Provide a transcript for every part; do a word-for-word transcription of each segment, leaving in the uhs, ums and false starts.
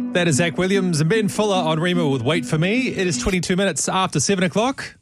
That is Zach Williams and Ben Fuller on Rema with Wait For Me. It is twenty-two minutes after seven o'clock.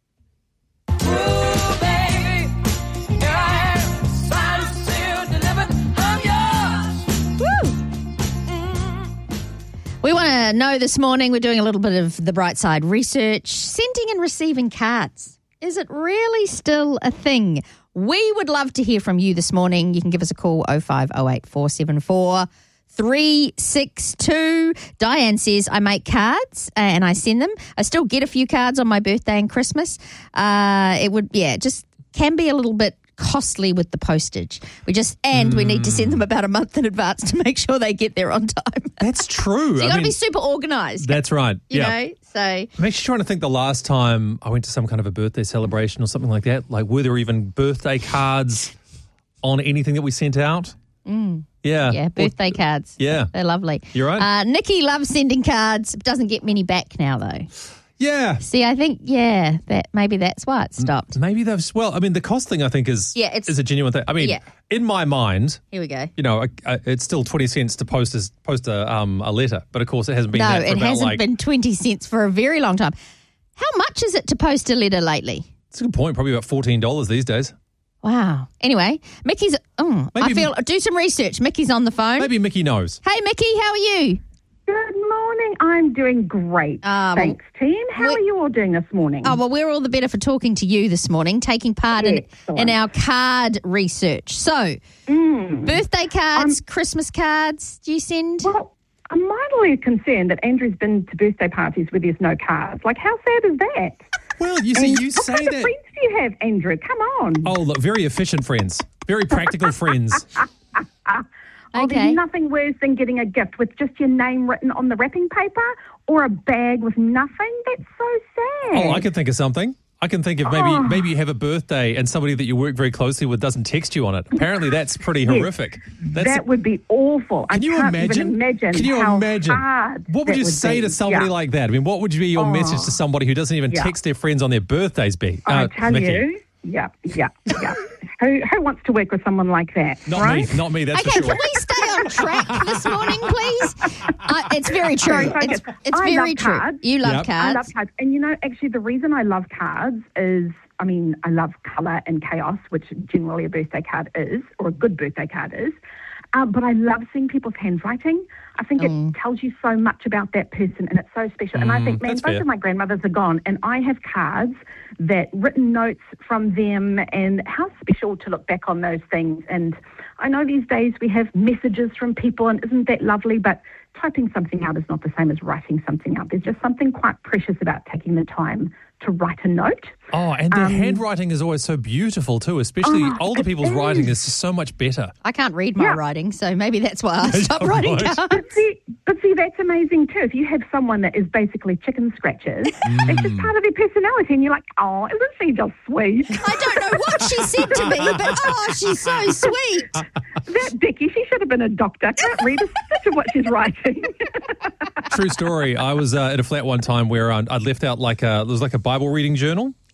We want to know this morning, we're doing a little bit of the Bright Side research. Sending and receiving cards. Is it really still a thing? We would love to hear from you this morning. You can give us a call, oh five oh eight four seven four three six two. Diane says, I make cards and I send them. I still get a few cards on my birthday and Christmas. Uh, it would, yeah, just can be a little bit costly with the postage. We just and mm. we need to send them about a month in advance to make sure they get there on time. That's true. So you got to be super organised. That's right. You yeah. know, so I'm actually trying to think the last time I went to some kind of a birthday celebration or something like that. Like, were there even birthday cards on anything that we sent out? Mm. Yeah. Yeah, birthday or, cards. Yeah. They're lovely. You're right. Uh, Nikki loves sending cards. Doesn't get many back now, though. Yeah. See, I think, yeah, that maybe that's why it stopped. Maybe they've, well, I mean, the cost thing I think is yeah, it's, is a genuine thing. I mean, yeah. in my mind, here we go. You know, I, I, it's still twenty cents to post a, post a, um, a letter, but of course it hasn't been no, that for it about hasn't like, been twenty cents for a very long time. How much is it to post a letter lately? That's a good point. Probably about fourteen dollars these days. Wow. Anyway, Mickey's, oh, maybe, I feel, do some research. Mickey's on the phone. Maybe Mickey knows. Hey, Mickey, how are you? Good morning. I'm doing great. Um, Thanks, team. How are you all doing this morning? Oh, well, we're all the better for talking to you this morning, taking part in, in our card research. So, mm. birthday cards, um, Christmas cards, do you send? Well, I'm mildly concerned that Andrew's been to birthday parties where there's no cards. Like, how sad is that? Well, you see, and you say what kind that. What friends do you have, Andrew? Come on. Oh, look, very efficient friends. Very practical friends. Oh, okay. There's nothing worse than getting a gift with just your name written on the wrapping paper or a bag with nothing. That's so sad. Oh, I can think of something. I can think of maybe oh. maybe you have a birthday and somebody that you work very closely with doesn't text you on it. Apparently, that's pretty yes, horrific. That's, that would be awful. Can I you can't imagine? Even imagine can you how imagine? Hard what would you would say be. to somebody yeah. like that? I mean, what would be your oh. message to somebody who doesn't even yeah. text their friends on their birthdays? Be I uh, tell Mickey. you, yeah, yeah, yeah. who who wants to work with someone like that? Not right? me. Not me. That's okay, for sure. Can we stay on track this morning, please? Uh, it's very true. Sorry, it's it's I very love true. Cards. You love Yep. cards. I love cards, and you know, actually, the reason I love cards is. I mean, I love colour and chaos, which generally a birthday card is, or a good birthday card is. Um, but I love seeing people's handwriting. I think Mm. it tells you so much about that person, and it's so special. Mm, and I think, man, that's both fair. of my grandmothers are gone, and I have cards that written notes from them, and how special to look back on those things. And I know these days we have messages from people, and isn't that lovely? But typing something out is not the same as writing something out. There's just something quite precious about taking the time to write a note. Oh, and their Um, handwriting is always so beautiful too, especially Oh, older it people's is. writing is so much better. I can't read my Yeah. writing, so maybe that's why I stopped Oh, writing right. cards. But see, but see, that's amazing too. If you have someone that is basically chicken scratches, it's just part of their personality, and you're like, oh, isn't she just sweet? I don't know what she said to me, but oh, she's so sweet. That Becky, she should have been a doctor. Can't read a stitch of what she's writing. True story. I was uh, at a flat one time where um, I'd left out like a, there was like a Bible reading journal.